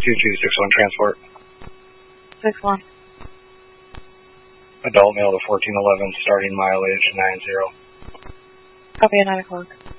2261 transport. 6-1. Adult male to 1411, starting mileage 90. Copy at 9 o'clock.